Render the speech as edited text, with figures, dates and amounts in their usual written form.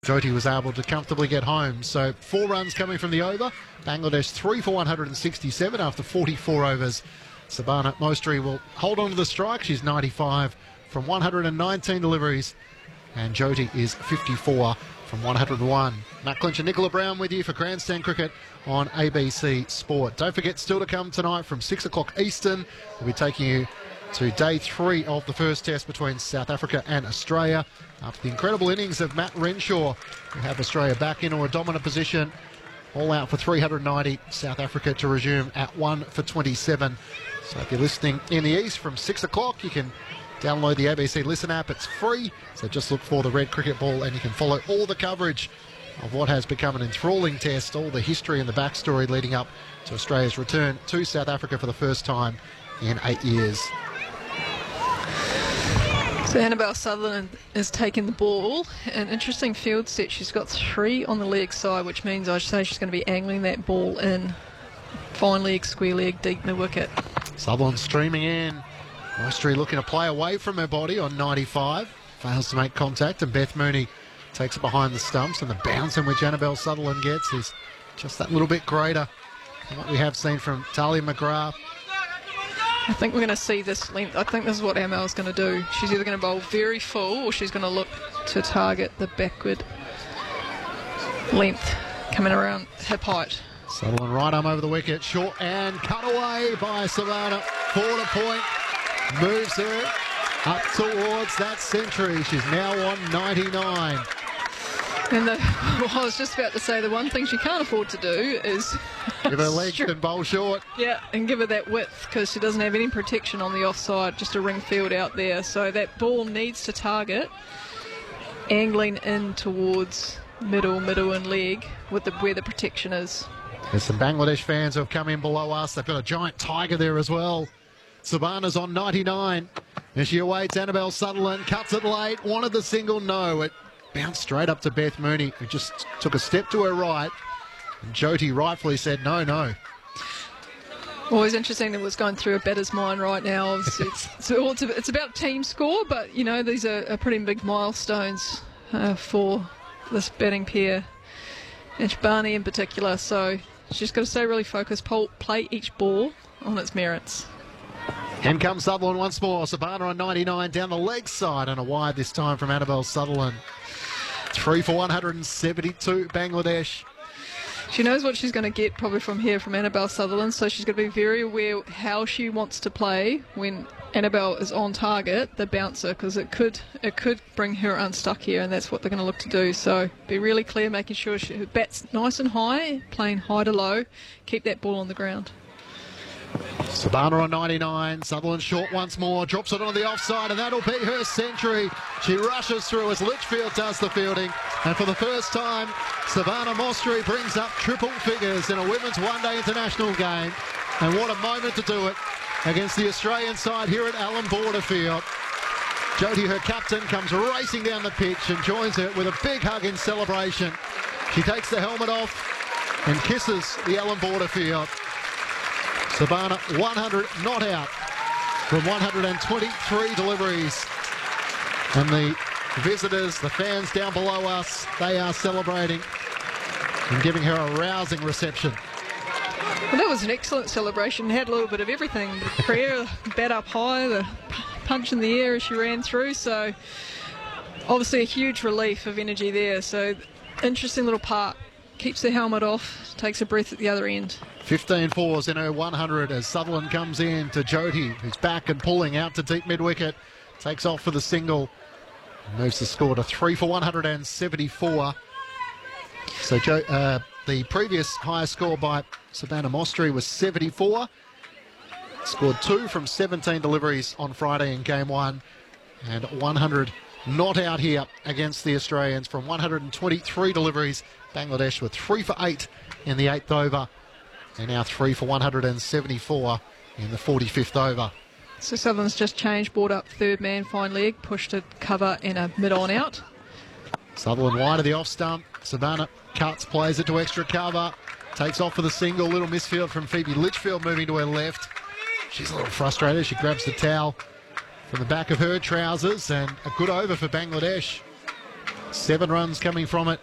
Jyoti was able to comfortably get home. So 4 runs coming from the over. Bangladesh 3 for 167 after 44 overs. Sabana Mostri will hold on to the strike. She's 95 from 119 deliveries. And Jyoti is 54 from 101. Matt Clinch and Nicola Brown with you for Grandstand Cricket on ABC Sport. Don't forget, still to come tonight from 6 o'clock Eastern. We'll be taking you to day 3 of the first test between South Africa and Australia. After the incredible innings of Matt Renshaw, we have Australia back into a dominant position. All out for 390. South Africa to resume at 1 for 27. So if you're listening in the east from 6 o'clock, you can download the ABC Listen app. It's free. So just look for the red cricket ball and you can follow all the coverage of what has become an enthralling test, all the history and the backstory leading up to Australia's return to South Africa for the first time in 8 years. So Annabelle Sutherland is taking the ball. An interesting field set. She's got 3 on the leg side, which means I'd say she's going to be angling that ball in. Fine leg, square leg, deep mid-wicket. Sutherland streaming in. Mostri looking to play away from her body on 95. Fails to make contact, and Beth Mooney takes it behind the stumps, and the bouncing which Annabelle Sutherland gets is just that little bit greater than what we have seen from Talia McGrath. I think we're going to see this length. I think this is what Annabelle's going to do. She's either going to bowl very full or she's going to look to target the backward length coming around hip height. Sutherland right arm over the wicket, short and cut away by Savannah. 4 to point, moves her up towards that century. She's now on 99. And I was just about to say, the one thing she can't afford to do is give her legs and bowl short. Yeah, and give her that width, because she doesn't have any protection on the offside, just a ring field out there. So that ball needs to target, angling in towards middle and leg with where the protection is. There's some Bangladesh fans who have come in below us. They've got a giant tiger there as well. Sabana's on 99. And she awaits Annabelle Sutherland, cuts it late, wanted the single, no. It bounced straight up to Beth Mooney, who just took a step to her right. And Jyoti rightfully said, no. Always interesting that what's going through a batter's mind right now. It's about team score, but, you know, these are pretty big milestones for this batting pair, and Shabani in particular. So she's got to stay really focused, play each ball on its merits. In comes Sutherland once more. Sabana on 99 down the leg side, and a wide this time from Annabelle Sutherland. 3 for 172 Bangladesh. She knows what she's going to get probably from here from Annabelle Sutherland, so she's going to be very aware how she wants to play when Annabelle is on target, the bouncer, because it could bring her unstuck here, and that's what they're going to look to do. So be really clear, making sure she bats nice and high, playing high to low, keep that ball on the ground. Sabana on 99, Sutherland short once more, drops it onto the offside, and that'll be her century. She rushes through as Litchfield does the fielding, and for the first time, Sabana Mostri brings up triple figures in a women's one-day international game. And what a moment to do it against the Australian side here at Allan Border Field. Jyoti, her captain, comes racing down the pitch and joins her with a big hug in celebration. She takes the helmet off and kisses the Allan Border Field. Sabana 100 not out from 123 deliveries. And the visitors, the fans down below us, they are celebrating and giving her a rousing reception. Well, that was an excellent celebration. Had a little bit of everything. The prayer, bat up high, the punch in the air as she ran through. So obviously a huge relief of energy there. So interesting little part. Keeps the helmet off, takes a breath at the other end. 15 fours in her 100 as Sutherland comes in to Jyoti, who's back and pulling out to deep mid-wicket. Takes off for the single. Moves the score to 3 for 174. So the previous highest score by Sabana Mostri was 74. Scored 2 from 17 deliveries on Friday in game 1. And 100 not out here against the Australians from 123 deliveries. Bangladesh were 3 for 8 in the 8th over. And now 3 for 174 in the 45th over. So Sutherland's just changed, brought up third man, fine leg, pushed to cover and a mid-on out. Sutherland wide of the off stump. Sabana cuts, plays it to extra cover. Takes off for the single. Little misfield from Phoebe Litchfield moving to her left. She's a little frustrated. She grabs the towel from the back of her trousers, and a good over for Bangladesh. 7 runs coming from it.